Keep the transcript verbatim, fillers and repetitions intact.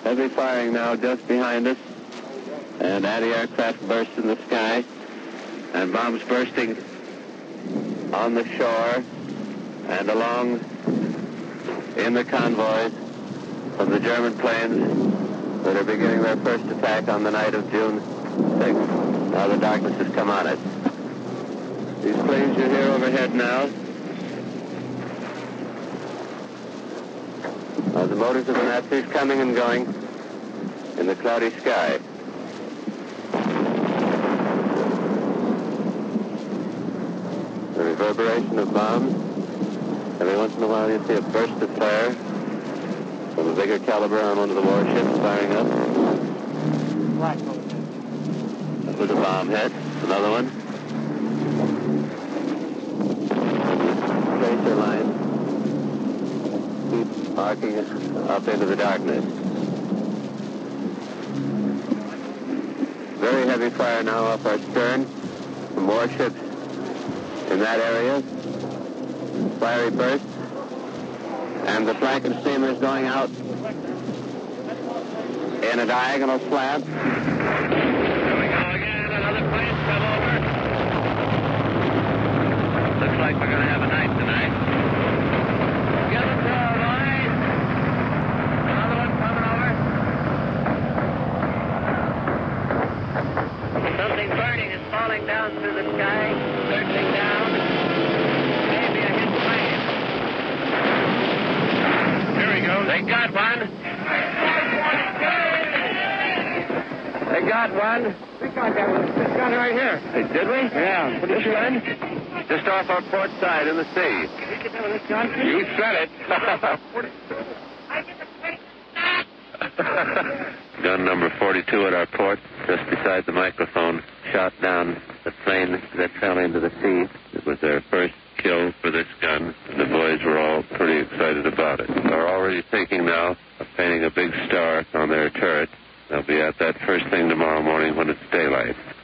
Heavy firing now just behind us. And anti-aircraft bursts in the sky. And bombs bursting on the shore and along in the convoys from the German planes that are beginning their first attack on the night of June sixth. Now the darkness has come on it. These planes you hear overhead now are the motors of the Nazis coming and going in the cloudy sky. The reverberation of bombs. Every once in a while you see a burst of fire from a bigger caliber on one of the warships firing up. That was a bomb hit. Another one. Tracer line keep arcing up into the darkness. Very heavy fire now off our stern from warships in that area. Fiery bursts. And the flanking steamer is going out in a diagonal slant. Here we go again. Another plane's come over. Looks like we're going to have a night tonight. Get it to our line. Another one coming over. Something burning is falling down through the sky, circling down. Maybe a hit plane. Here he goes. They got one. They got one. We got that one. This gun right here. Hey, did we? Yeah. This gun? Just off our port side in the sea. We can do this gun. You said it. Gun number forty-two at our port, just beside the microphone, shot down the plane that fell into the sea. It was their first kill for this gun, and the boys were all pretty excited about it. They're already thinking now of painting a big star on their turret. They'll be at that first thing tomorrow morning when it's daylight.